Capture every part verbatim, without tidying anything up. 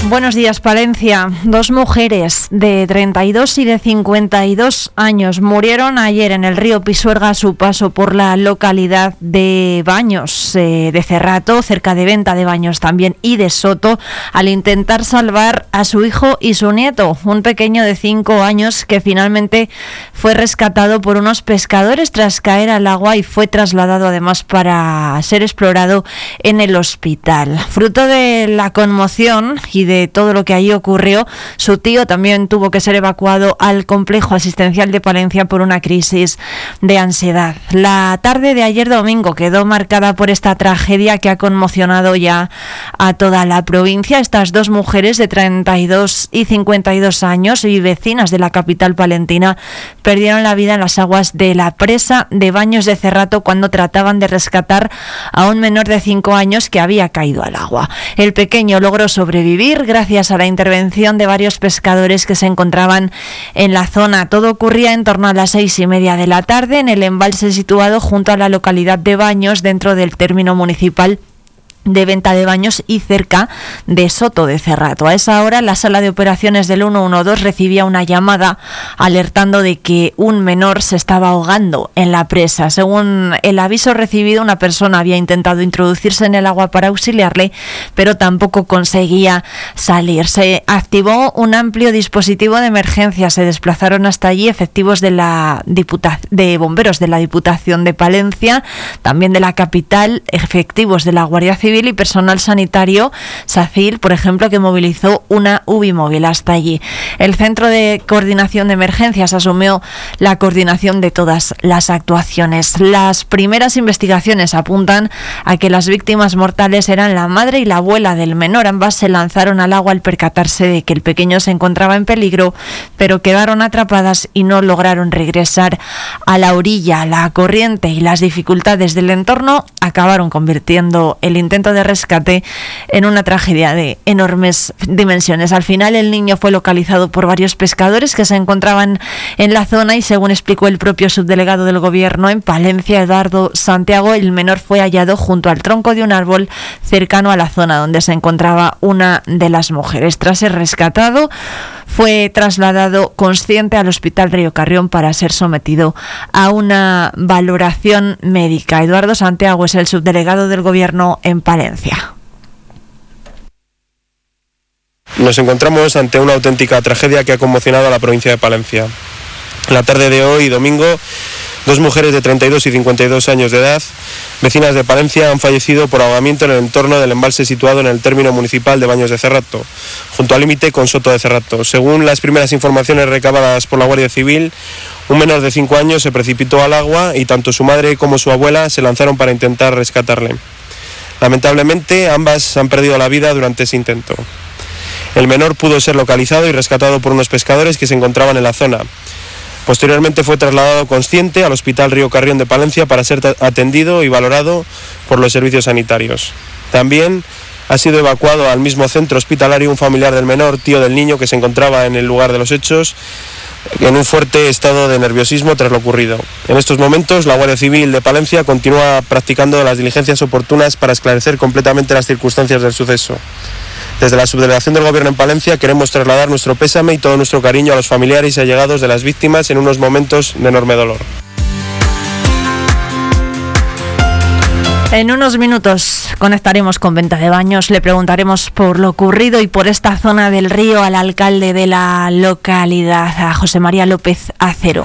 Buenos días, Palencia. Dos mujeres de treinta y dos y de cincuenta y dos años murieron ayer en el río Pisuerga a su paso por la localidad de Baños, eh, de Cerrato, cerca de Venta de Baños también, y de Soto, al intentar salvar a su hijo y su nieto, un pequeño de cinco años que finalmente fue rescatado por unos pescadores tras caer al agua y fue trasladado además para ser explorado en el hospital. Fruto de la conmoción y de de todo lo que allí ocurrió, su tío también tuvo que ser evacuado al complejo asistencial de Palencia por una crisis de ansiedad. La tarde de ayer domingo quedó marcada por esta tragedia que ha conmocionado ya a toda la provincia. Estas dos mujeres de treinta y dos y cincuenta y dos años y vecinas de la capital palentina perdieron la vida en las aguas de la presa de Baños de Cerrato cuando trataban de rescatar a un menor de cinco años que había caído al agua. El pequeño logró sobrevivir gracias a la intervención de varios pescadores que se encontraban en la zona. Todo ocurría en torno a las seis y media de la tarde en el embalse situado junto a la localidad de Baños, dentro del término municipal de Venta de Baños y cerca de Soto de Cerrato. A esa hora, la sala de operaciones del uno uno dos recibía una llamada alertando de que un menor se estaba ahogando en la presa. Según el aviso recibido, una persona había intentado introducirse en el agua para auxiliarle, pero tampoco conseguía salir. Se activó un amplio dispositivo de emergencia. Se desplazaron hasta allí efectivos de la Diputa- de bomberos de la Diputación de Palencia, también de la capital, efectivos de la Guardia Civil y personal sanitario, SACIL, por ejemplo, que movilizó una U B I móvil hasta allí. El Centro de Coordinación de Emergencias asumió la coordinación de todas las actuaciones. Las primeras investigaciones apuntan a que las víctimas mortales eran la madre y la abuela del menor. Ambas se lanzaron al agua al percatarse de que el pequeño se encontraba en peligro, pero quedaron atrapadas y no lograron regresar a la orilla. La corriente y las dificultades del entorno acabaron convirtiendo el intento de rescate en una tragedia de enormes dimensiones. Al final, el niño fue localizado por varios pescadores que se encontraban en la zona y, según explicó el propio subdelegado del Gobierno en Palencia, Eduardo Santiago, el menor fue hallado junto al tronco de un árbol cercano a la zona donde se encontraba una de las mujeres. Tras ser rescatado, fue trasladado consciente al Hospital Río Carrión para ser sometido a una valoración médica. Eduardo Santiago es el subdelegado del Gobierno en Palencia. Nos encontramos ante una auténtica tragedia que ha conmocionado a la provincia de Palencia. La tarde de hoy, domingo, dos mujeres de treinta y dos y cincuenta y dos años de edad, vecinas de Palencia, han fallecido por ahogamiento en el entorno del embalse situado en el término municipal de Baños de Cerrato, junto al límite con Soto de Cerrato. Según las primeras informaciones recabadas por la Guardia Civil, un menor de cinco años se precipitó al agua y tanto su madre como su abuela se lanzaron para intentar rescatarle. Lamentablemente, ambas han perdido la vida durante ese intento. El menor pudo ser localizado y rescatado por unos pescadores que se encontraban en la zona. Posteriormente fue trasladado consciente al Hospital Río Carrión de Palencia para ser atendido y valorado por los servicios sanitarios. También ha sido evacuado al mismo centro hospitalario un familiar del menor, tío del niño, que se encontraba en el lugar de los hechos, en un fuerte estado de nerviosismo tras lo ocurrido. En estos momentos, la Guardia Civil de Palencia continúa practicando las diligencias oportunas para esclarecer completamente las circunstancias del suceso. Desde la Subdelegación del Gobierno en Palencia queremos trasladar nuestro pésame y todo nuestro cariño a los familiares y allegados de las víctimas en unos momentos de enorme dolor. En unos minutos conectaremos con Venta de Baños, le preguntaremos por lo ocurrido y por esta zona del río al alcalde de la localidad, a José María López Acero.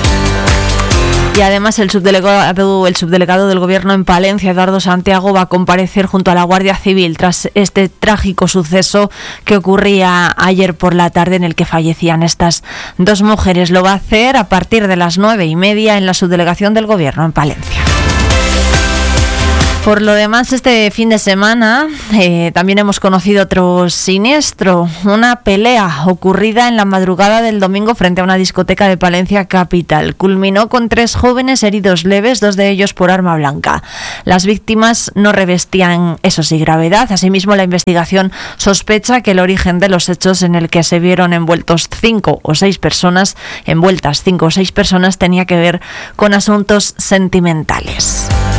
Y además el subdelegado, el subdelegado del Gobierno en Palencia, Eduardo Santiago, va a comparecer junto a la Guardia Civil tras este trágico suceso que ocurría ayer por la tarde en el que fallecían estas dos mujeres. Lo va a hacer a partir de las nueve y media en la subdelegación del Gobierno en Palencia. Por lo demás, este fin de semana eh, también hemos conocido otro siniestro, una pelea ocurrida en la madrugada del domingo frente a una discoteca de Palencia capital. Culminó con tres jóvenes heridos leves, dos de ellos por arma blanca. Las víctimas no revestían, eso sí, gravedad. Asimismo, la investigación sospecha que el origen de los hechos en el que se vieron envueltos cinco o seis personas, envueltas cinco o seis personas, tenía que ver con asuntos sentimentales.